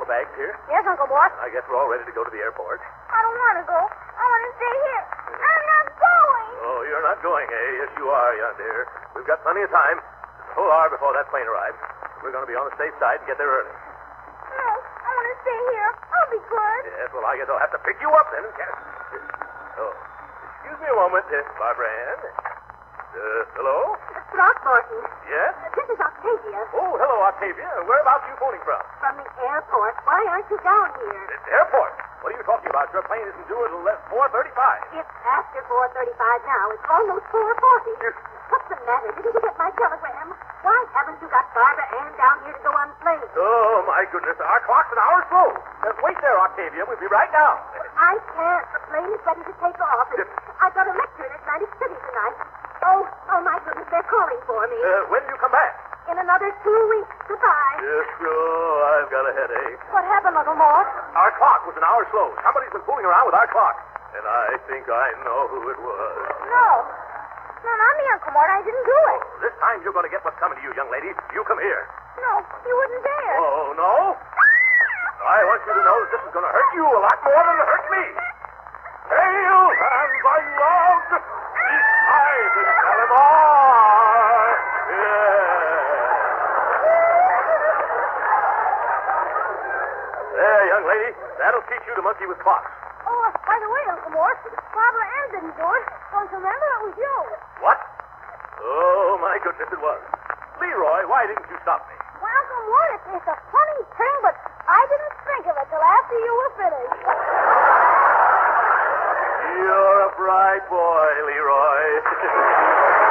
the bags here? Yes, Uncle Mort. I guess we're all ready to go to the airport. I don't want to go. I want to stay here. I'm not going. Oh, you're not going, eh? Yes, you are, young dear. We've got plenty of time. Just a whole hour before that plane arrives. We're going to be on the safe side and get there early. No, I want to stay here. I'll be good. Yes, well, I guess I'll have to pick you up then and carry. Oh, excuse me a moment, Barbara Ann. Hello? Throckmorton. Yes? This is Octavia. Oh, hello, Octavia. Whereabouts are you phoning from? From the airport. Why aren't you down here? The airport. What are you talking about? Your plane isn't due until 4:35. It's after 4:35 now. It's almost 4:40. What's the matter? Didn't you get my telegram? Why haven't you got Barbara Ann down here to go on the plane? Oh, my goodness. Our clock's an hour slow. Wait there, Octavia. We'll be right down. I can't. The plane is ready to take off. I've got a lecture in Atlantic City tonight. Oh, my goodness, they're calling for me. When do you come back? In another 2 weeks. Goodbye. Yes, I've got a headache. What happened, Uncle Mort? Our clock was an hour slow. Somebody's been fooling around with our clock. And I think I know who it was. No. No, not me, Uncle Mort. I didn't do it. This time you're going to get what's coming to you, young lady. You come here. No, you wouldn't dare. Oh, no? I want you to know that this is going to hurt you a lot more than it hurt me. Hail, hands I loved. Each eyes and tell him all. There, young lady. That'll teach you to monkey with clocks. Oh, by the way, Uncle Mort, Barbara Ann didn't do it. Don't you remember? It was you. What? Oh, my goodness, it was. Leroy, why didn't you stop me? Well, Uncle Mort, it's a funny thing, but I didn't think of it till after you were finished. You're a bright boy, Leroy.